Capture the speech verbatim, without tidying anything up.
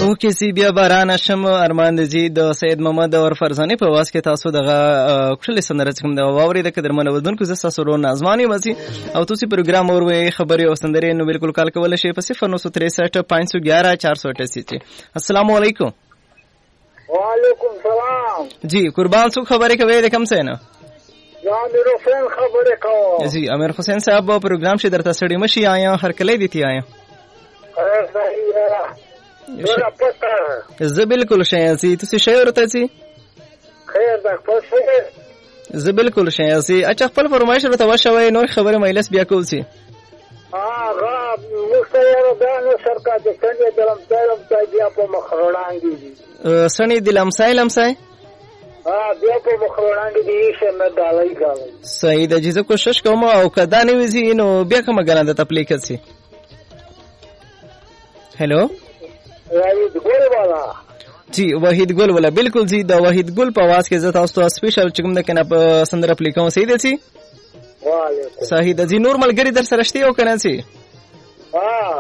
اوکې سی بیا باران شم ارمان دي د سید محمد اور فرزانه په واس کې تاسو دغه کله سندره کوم د واوري د قدر من ودونکو ز تاسو رو نازمانی مزي او تاسو پروګرام اور وې خبري او سندره نو بالکل کال کول شي په صفر نو تریسٹھ پانچ سو گیارہ چار سو اٹھاسی. السلام علیکم. وعلیکم السلام. جی قربان سو خبرې کوي د کم څه نه امیر حسین خبرې کوم. جی امیر حسین صاحب پروګرام شي درته سړی مشي آیا هر کله دي تی آیا خیر صحیح ہے پتہ زه بالکل شای سي تاسو شای ورته سي خیر ده پښه زه بالکل شای سي اچھا خپل فرمایش ورته وشوي نو خبره مجلس بیا کول سي ها غاب مستعار دانو سرکار د څنګه دلم دلم ځای بیا په مخړانګي سنی دلم سایلم سای ها بیا په مخړانګي دي چې مې دالای غالای صحیح د جزه کوشش کوم او کدا نه وزي نو بیا کومه ګرانده تپلیکت سي. هلو وحید ګل والا. جی وحید ګل والا بالکل جی دا وحید ګل په आवाज کې زتا تاسو سپیشل چکم د کنه په سندره اپلیکاو صحیح دي سي. وعلیکم صحیح د جی نور ملګری در سره شته او کنه سي. ها